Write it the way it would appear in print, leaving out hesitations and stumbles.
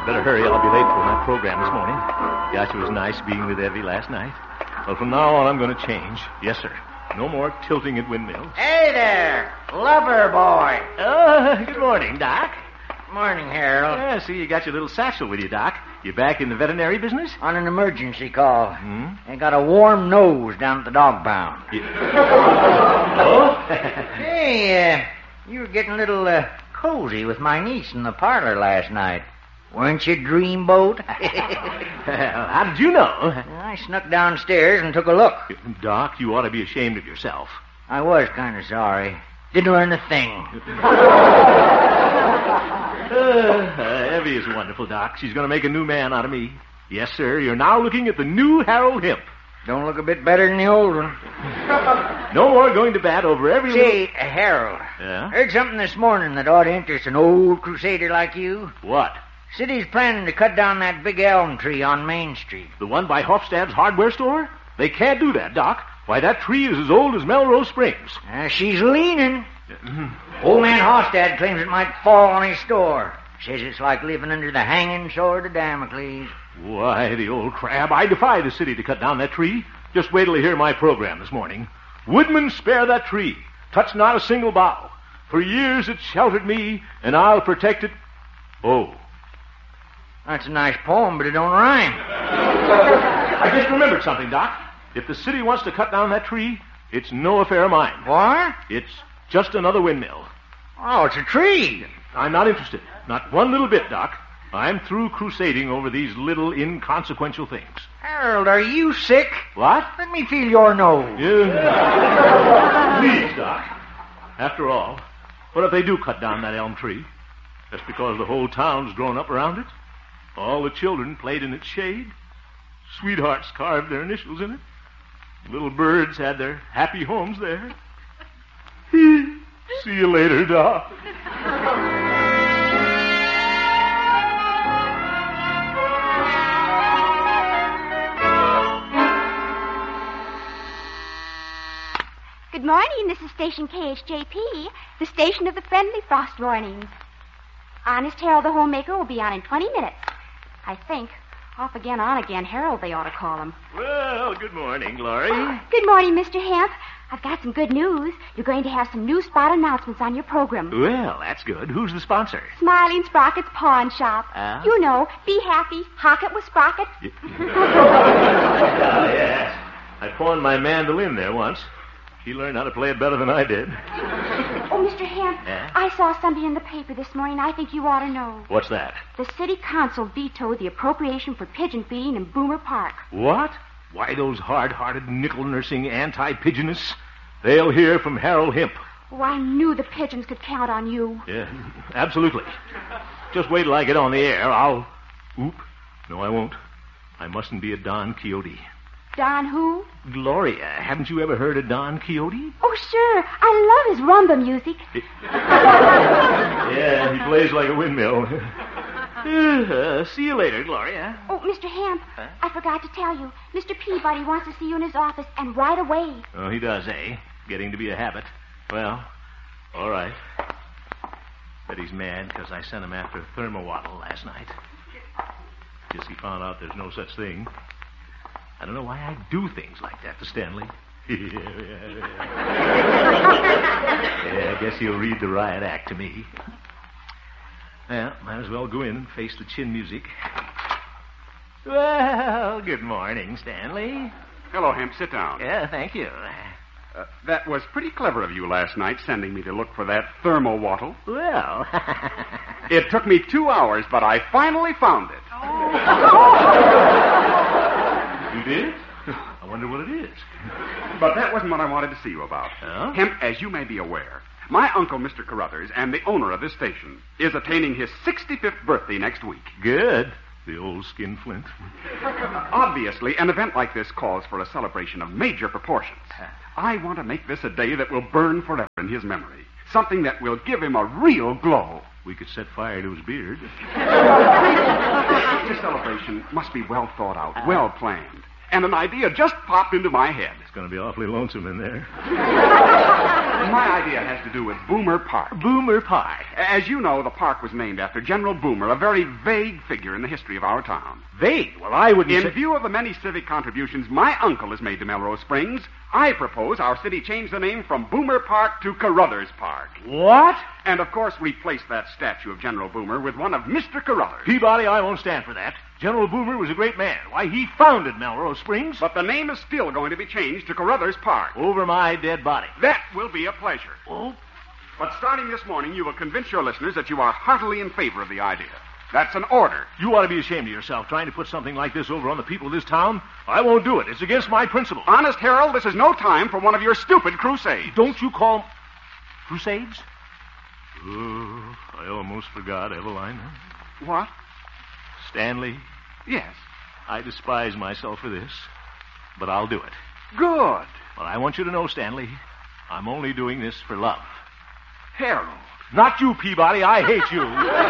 Better hurry. I'll be late for my program this morning. Gosh, it was nice being with Evie last night. Well, from now on, I'm going to change. Yes, sir. No more tilting at windmills. Hey there, lover boy. Good morning, Doc. Morning, Harold. Yeah, see, you got your little satchel with you, Doc. You back in the veterinary business? On an emergency call. They got a warm nose down at the dog pound. Oh? Hey, you were getting a little cozy with my niece in the parlor last night. Weren't you, Dreamboat? How did you know? I snuck downstairs and took a look. Doc, you ought to be ashamed of yourself. I was kind of sorry. Didn't learn a thing. Evie is wonderful, Doc. She's going to make a new man out of me. Yes, sir. You're now looking at the new Harold Hemp. Don't look a bit better than the old one. No more going to bat over every Say, Harold. Yeah? Heard something this morning that ought to interest an old crusader like you. What? City's planning to cut down that big elm tree on Main Street. The one by Hofstad's hardware store? They can't do that, Doc. Why, that tree is as old as Melrose Springs. She's leaning. Old man Hofstad claims it might fall on his store. Says it's like living under the hanging sword of Damocles. Why, the old crab. I defy the city to cut down that tree. Just wait till you hear my program this morning. Woodman, spare that tree. Touch not a single bough. For years it sheltered me, and I'll protect it. Oh. That's a nice poem, but it don't rhyme. I just remembered something, Doc. If the city wants to cut down that tree, it's no affair of mine. What? It's just another windmill. Oh, it's a tree. I'm not interested. Not one little bit, Doc. I'm through crusading over these little inconsequential things. Harold, are you sick? What? Let me feel your nose. Please, Doc. After all, what if they do cut down that elm tree? Just because the whole town's grown up around it? All the children played in its shade. Sweethearts carved their initials in it. Little birds had their happy homes there. See you later, Doc. Good morning. This is station KHJP, the station of the friendly frost warnings. Honest Harold the Homemaker will be on in 20 minutes. I think. Off again, on again. Harold, they ought to call him. Well, good morning, Glory. Good morning, Mr. Hemp. I've got some good news. You're going to have some new spot announcements on your program. Well, that's good. Who's the sponsor? Smiling Sprocket's Pawn Shop. You know, be happy, hock it with Sprocket. Yes. I pawned my mandolin there once. He learned how to play it better than I did. Oh, Mr. Hemp, I saw something in the paper this morning I think you ought to know. What's that? The city council vetoed the appropriation for pigeon feeding in Boomer Park. What? Why, those hard-hearted, nickel-nursing anti-pigeonists, they'll hear from Harold Hemp. Oh, I knew the pigeons could count on you. Yeah, absolutely. Just wait till I get on the air. I'll... Oop. No, I won't. I mustn't be a Don Quixote. Don who? Gloria, haven't you ever heard of Don Quixote? Oh, sure. I love his rumba music. Yeah, he plays like a windmill. See you later, Gloria. Oh, Mr. Hemp, I forgot to tell you. Mr. Peabody wants to see you in his office, and right away. Oh, he does, eh? Getting to be a habit. Well, all right. Bet he's mad because I sent him after Thermowaddle last night. Guess he found out there's no such thing. I don't know why I do things like that to Stanley. Yeah, I guess he'll read the riot act to me. Well, might as well go in and face the chin music. Well, good morning, Stanley. Hello, Hemp. Sit down. Yeah, thank you. That was pretty clever of you last night, sending me to look for that Thermowaddle. Well... It took me 2 hours, but I finally found it. You did? I wonder what it is. But that wasn't what I wanted to see you about. Oh? Hemp, as you may be aware, my uncle, Mr. Carruthers, and the owner of this station, is attaining his 65th birthday next week. Good. The old skinflint. Obviously, an event like this calls for a celebration of major proportions. I want to make this a day that will burn forever in his memory. Something that will give him a real glow. We could set fire to his beard. Such a celebration must be well thought out, well planned. and an idea just popped into my head. It's going to be awfully lonesome in there. My idea has to do with Boomer Park. Boomer Park. As you know, the park was named after General Boomer, a very vague figure in the history of our town. Vague? Well, I wouldn't In say... view of the many civic contributions my uncle has made to Melrose Springs, I propose our city change the name from Boomer Park to Carruthers Park. What? And, of course, replace that statue of General Boomer with one of Mr. Carruthers. Peabody, I won't stand for that. General Boomer was a great man. Why, he founded Melrose Springs. But the name is still going to be changed to Carruthers Park. Over my dead body. That will be a pleasure. Oh? But starting this morning, you will convince your listeners that you are heartily in favor of the idea. That's an order. You ought to be ashamed of yourself trying to put something like this over on the people of this town. I won't do it. It's against my principles. Honest, Harold, this is no time for one of your stupid crusades. Don't you call... crusades? Oh, I almost forgot Evelina. What? Stanley, Yes. I despise myself for this, but I'll do it. Good. But I want you to know, Stanley, I'm only doing this for love. Harold. Not you, Peabody. I hate you.